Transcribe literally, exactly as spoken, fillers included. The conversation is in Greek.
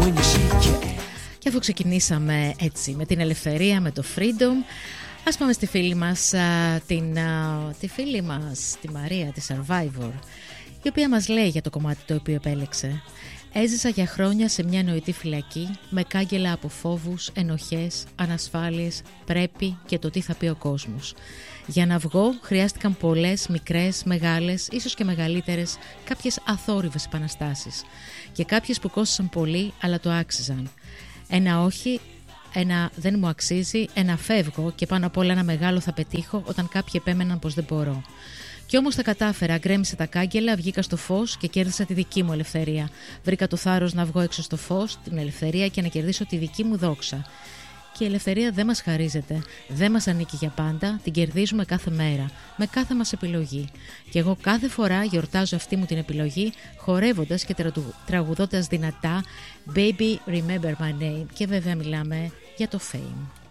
Και αφού ξεκινήσαμε έτσι με την ελευθερία, με το freedom, ας πάμε στη φίλη μας, την, τη φίλη μας, τη Μαρία, τη Survivor, η οποία μας λέει για το κομμάτι το οποίο επέλεξε. Έζησα για χρόνια σε μια νοητή φυλακή με κάγκελα από φόβους, ενοχές, ανασφάλειες, πρέπει και το τι θα πει ο κόσμος. Για να βγω χρειάστηκαν πολλές, μικρές, μεγάλες, ίσως και μεγαλύτερες, κάποιες αθόρυβες επαναστάσεις και κάποιες που κόστησαν πολύ αλλά το άξιζαν. Ένα όχι, ένα δεν μου αξίζει, ένα φεύγω και πάνω απ' όλα ένα μεγάλο θα πετύχω όταν κάποιοι επέμεναν πως δεν μπορώ. Κι όμως τα κατάφερα, γκρέμισα τα κάγκελα, βγήκα στο φως και κέρδισα τη δική μου ελευθερία. Βρήκα το θάρρος να βγω έξω στο φως, την ελευθερία και να κερδίσω τη δική μου δόξα. Και η ελευθερία δεν μας χαρίζεται, δεν μας ανήκει για πάντα, την κερδίζουμε κάθε μέρα, με κάθε μας επιλογή. Και εγώ κάθε φορά γιορτάζω αυτή μου την επιλογή, χορεύοντας και τραγουδώντας δυνατά «Baby, remember my name» και βέβαια μιλάμε για το fame.